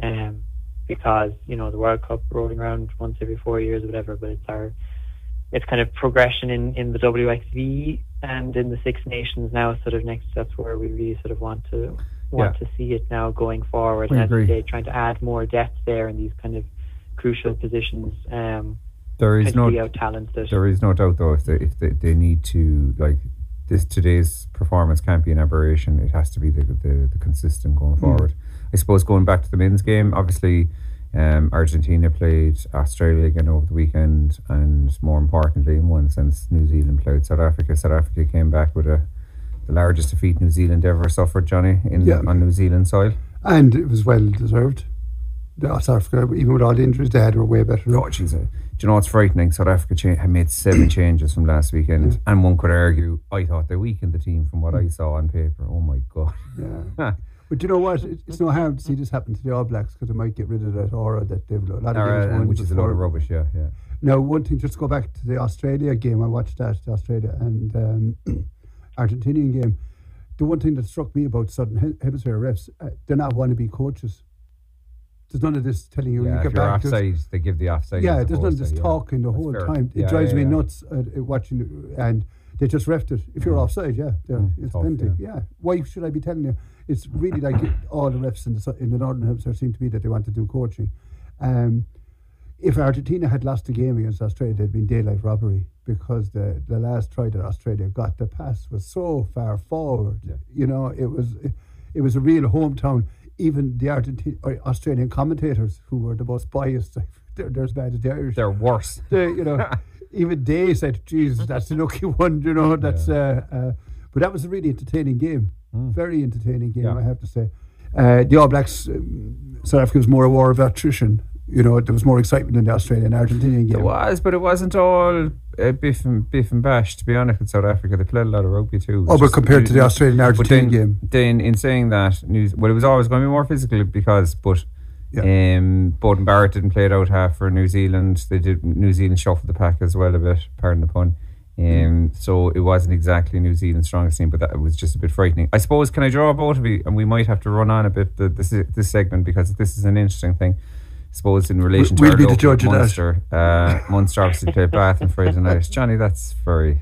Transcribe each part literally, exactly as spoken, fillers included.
um, because, you know, the World Cup rolling around once every four years or whatever, but it's our, it's kind of progression in, in the W X V and in the Six Nations now, sort of next, that's where we really sort of want to want Yeah. to see it now going forward. We and agree. as you say, trying to add more depth there in these kind of crucial positions. Um, There is trying to no see how talented. there is no doubt though if they if they, they need to, like, this today's performance can't be an aberration. It has to be the the, the consistent going forward. I suppose going back to the men's game, obviously um, Argentina played Australia again over the weekend, and more importantly in one sense New Zealand played South Africa. South Africa came back with a the largest defeat New Zealand ever suffered, Johnny, in Yeah. on New Zealand soil. And it was well deserved. The South Africa, even with all the injuries they had, were way better. Oh, jeez. Do you know what's frightening? South Africa cha- had made seven changes from last weekend, Yeah. and one could argue, I thought they weakened the team from what I saw on paper. Oh my God. Yeah. But you know what? It- It's no harm to see this happen to the All Blacks, because it might get rid of that aura that they've a lot of Or, games uh, won which is a load of before. rubbish, yeah, yeah. Now, one thing, just to go back to the Australia game, I watched that, the Australia and um, Argentinian game. The one thing that struck me about Southern He- Hemisphere refs, uh, they're not wannabe coaches. There's none of this telling you, Yeah, you if get you're back to offside, they give the offside. yeah, as there's none of opposed this to- yeah. talking the That's whole fair. time. It Yeah, drives yeah, me yeah. nuts uh, uh, watching it, and they just refed it. If you're Mm. offside, yeah, yeah Mm, it's tough, penalty. yeah. Yeah. Why should I be telling you? It's really like it, all the refs in the sou- in the Northern Hemisphere seem to be that they want to do coaching. Um, if Argentina had lost the game against Australia, there'd been daylight robbery, because the, the last try that Australia got, the pass was so far forward. Yeah. You know, it was it, it was a real hometown. Even the Argentine or Australian commentators, who were the most biased, they're, they're as bad as the Irish. They're worse. They, you know, even they said, "Jesus, that's a lucky one." You know, that's. Uh, uh, but that was a really entertaining game, Mm. very entertaining game, Yeah. I have to say. Uh, the All Blacks, um, South Africa was more a war of attrition. You know, there was more excitement in the Australian Argentinian game. It was, but it wasn't all uh, biff and biff and bash. To be honest, with South Africa, they played a lot of rugby too. Oh, It's but just- compared to the Australian But Argentinian then, game, then in saying that, New, well, it was always going to be more physical because, but Yeah. um, Bowden Barrett didn't play it out half for New Zealand. They did New Zealand shuffled the pack as well a bit. Pardon the pun. Um, Mm. So it wasn't exactly New Zealand's strongest team, but that was just a bit frightening. I suppose, can I draw both of you? And we might have to run on a bit the, this this segment, because this is an interesting thing. I suppose in relation We'll to be our the local judge of that. Munster, uh, Munster obviously played Bath on Friday night. Johnny, that's very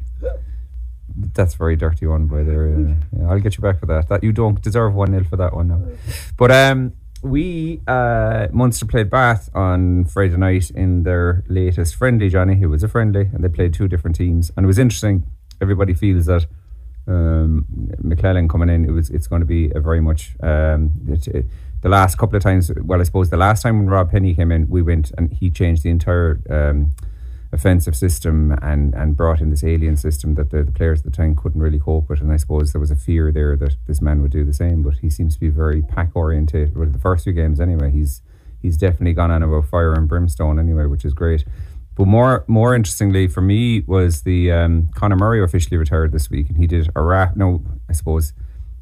that's very dirty one by there. Uh, yeah, I'll get you back for that. That you don't deserve one nil for that one now. But um, we uh, Munster played Bath on Friday night in their latest friendly. Johnny, it was a friendly, and they played two different teams, and it was interesting. Everybody feels that um, McClellan coming in, it was it's going to be a very much um, it, it, the last couple of times. Well, I suppose the last time when Rob Penny came in, we went and he changed the entire um, offensive system and and brought in this alien system that the, the players at the time couldn't really cope with. And I suppose there was a fear there that this man would do the same, but he seems to be very pack oriented. Well, the first few games anyway, he's he's definitely gone on about fire and brimstone anyway, which is great. But more more interestingly for me was the um, Conor Murray officially retired this week, and he did a rap. No, I suppose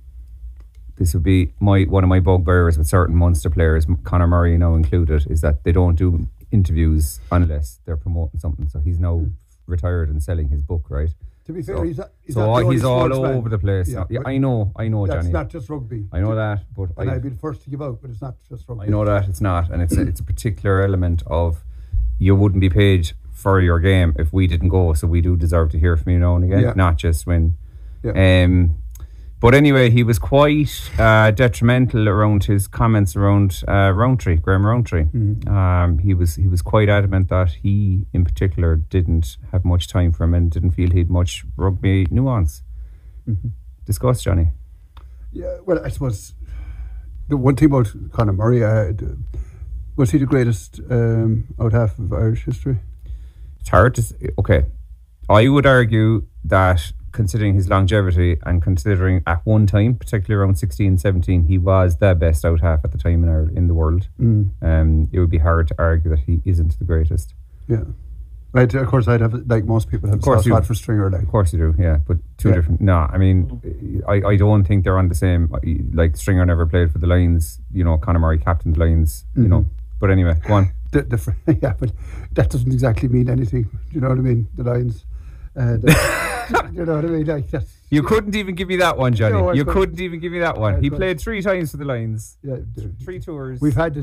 this would be my one of my bugbears with certain Munster players, Conor Murray now included, is that they don't do interviews unless they're promoting something. So he's now retired and selling his book, right? to be fair, So, he's, not, he's, so not the all, only he's all sportsman. over the place. Yeah, Yeah, but I know, I know, That's Johnny. not just rugby. I know that, but And I, I'd be the first to give out, but it's not just rugby. I know that it's not, and it's a, it's a particular element of you wouldn't be paid for your game if we didn't go, so we do deserve to hear from you now and again, Yeah. not just when. Yeah. Um, but anyway, he was quite uh, detrimental around his comments around uh, Rowntree, Graham Rowntree. Mhm. Um, he was he was quite adamant that he, in particular, didn't have much time for him and didn't feel he had much rugby nuance. Mhm. Discuss, Johnny. Yeah, well, I suppose the one thing about Conor Murray, uh, d- was he the greatest um, out half of Irish history? It's hard to say. Okay, I would argue that considering his longevity and considering at one time, particularly around sixteen, seventeen, he was the best out half at the time in our, in the world. Mm. Um, it would be hard to argue that he isn't the greatest. Yeah. Right, of course, I'd have, like most people, have Of course soft you- spot for Stringer. Like. Of course you do, yeah, but two Yeah. different. No, I mean, I, I don't think they're on the same. Like Stringer never played for the Lions. You know, Conor Murray captained the Lions. You Mhm. know, but anyway, go on. The, the, fr- yeah, but that doesn't exactly mean anything. Do you know what I mean? The Lions. Uh, the, you know what I mean? Like that's, You couldn't even give me that one, Johnny. No, I you couldn't. couldn't even give me that one. I He couldn't. played three times for the Lions, yeah, Th- three tours. we've had